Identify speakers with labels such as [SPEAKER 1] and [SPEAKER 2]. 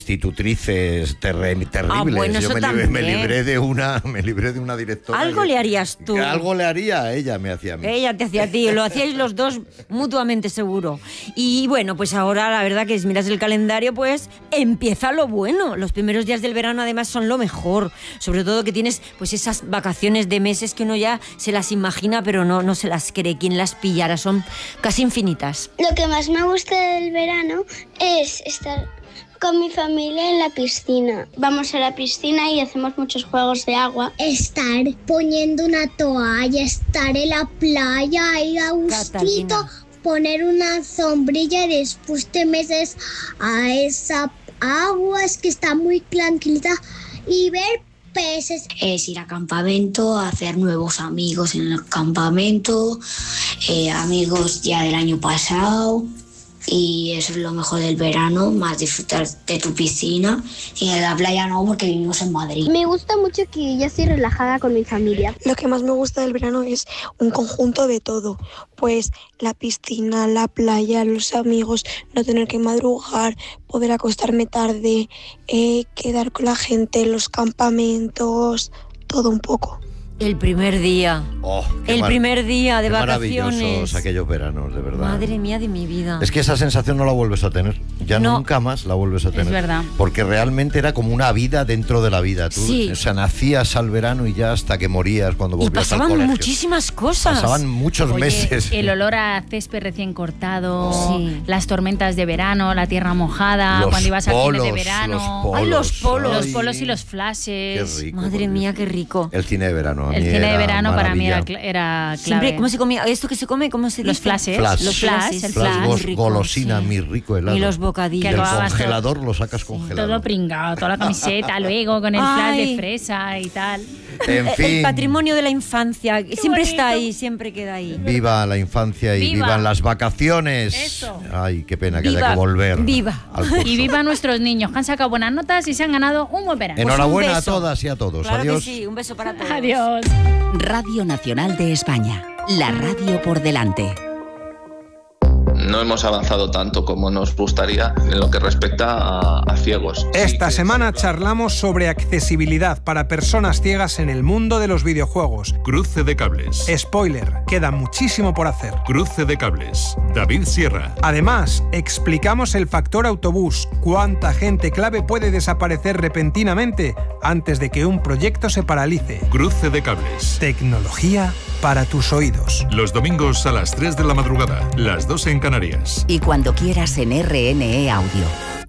[SPEAKER 1] institutrices terribles.
[SPEAKER 2] Bueno,
[SPEAKER 1] yo me libré de una directora.
[SPEAKER 2] Algo le harías tú.
[SPEAKER 1] Algo le haría, ella me hacía a mí.
[SPEAKER 2] Ella te hacía a ti, lo hacíais los dos mutuamente seguro. Y bueno, pues ahora la verdad que si miras el calendario, pues empieza lo bueno. Los primeros días del verano además son lo mejor. Sobre todo que tienes pues esas vacaciones de meses que uno ya se las imagina, pero no se las cree. Quien las pillara, son casi infinitas.
[SPEAKER 3] Lo que más me gusta del verano es estar con mi familia en la piscina. Vamos a la piscina y hacemos muchos juegos de agua.
[SPEAKER 4] Estar poniendo una toalla, estar en la playa, ir a gustito, poner una sombrilla y después te metes a esa agua, es que está muy tranquilita, y ver peces.
[SPEAKER 5] Es ir a campamento, hacer nuevos amigos en el campamento, amigos ya del año pasado. Y eso es lo mejor del verano, más disfrutar de tu piscina. Y en la playa no, porque vivimos en Madrid.
[SPEAKER 3] Me gusta mucho que ya estoy relajada con mi familia.
[SPEAKER 6] Lo que más me gusta del verano es un conjunto de todo. Pues la piscina, la playa, los amigos, no tener que madrugar, poder acostarme tarde, quedar con la gente, los campamentos, todo un poco.
[SPEAKER 2] El primer día. Primer día de vacaciones.
[SPEAKER 1] Maravillosos aquellos veranos, de verdad.
[SPEAKER 2] Madre mía de mi vida.
[SPEAKER 1] Es que esa sensación no la vuelves a tener. Ya nunca más la vuelves a tener.
[SPEAKER 7] Es verdad.
[SPEAKER 1] Porque realmente era como una vida dentro de la vida. Tú, o sea, nacías al verano y ya hasta que morías cuando volvías al colegio.
[SPEAKER 2] Y pasaban muchísimas cosas.
[SPEAKER 1] Pasaban muchos meses.
[SPEAKER 7] El olor a césped recién cortado, las tormentas de verano, la tierra mojada, cuando ibas al cine de verano.
[SPEAKER 2] Los polos.
[SPEAKER 7] Los polos y los flashes.
[SPEAKER 1] Qué rico.
[SPEAKER 2] Madre mía, qué rico.
[SPEAKER 1] El cine de verano.
[SPEAKER 7] El cine de verano para mí era clave.
[SPEAKER 2] Siempre, ¿cómo se comía? ¿Esto que se come? ¿Cómo se dice?
[SPEAKER 7] Los flashes.
[SPEAKER 2] Los flashes, el flash.
[SPEAKER 1] Golosina, muy rico helado.
[SPEAKER 2] Y los bocadillos.
[SPEAKER 1] Del congelador lo sacas congelado.
[SPEAKER 7] Todo pringado, toda la camiseta, luego con el flash de fresa y tal.
[SPEAKER 1] En fin.
[SPEAKER 2] El patrimonio de la infancia. Siempre
[SPEAKER 7] bonito.
[SPEAKER 2] está ahí, siempre queda ahí.
[SPEAKER 1] Viva la infancia y vivan las vacaciones.
[SPEAKER 7] Eso.
[SPEAKER 1] Ay, qué pena que haya que volver.
[SPEAKER 2] Viva.
[SPEAKER 7] Y viva nuestros niños que han sacado buenas notas y se han ganado un buen verano.
[SPEAKER 1] Enhorabuena a todas y a todos.
[SPEAKER 2] Claro
[SPEAKER 1] Adiós.
[SPEAKER 2] que sí, un beso para todos.
[SPEAKER 7] Adiós.
[SPEAKER 8] Radio Nacional de España. La radio por delante.
[SPEAKER 9] No hemos avanzado tanto como nos gustaría en lo que respecta a ciegos.
[SPEAKER 10] Esta semana charlamos sobre accesibilidad para personas ciegas en el mundo de los videojuegos.
[SPEAKER 11] Cruce de cables.
[SPEAKER 10] Spoiler, queda muchísimo por hacer.
[SPEAKER 11] Cruce de cables. David Sierra.
[SPEAKER 10] Además, explicamos el factor autobús. ¿Cuánta gente clave puede desaparecer repentinamente antes de que un proyecto se paralice?
[SPEAKER 11] Cruce de cables.
[SPEAKER 10] Tecnología para tus oídos.
[SPEAKER 11] Los domingos a las 3 de la madrugada, las 2 en Canarias.
[SPEAKER 8] Y cuando quieras en RNE Audio.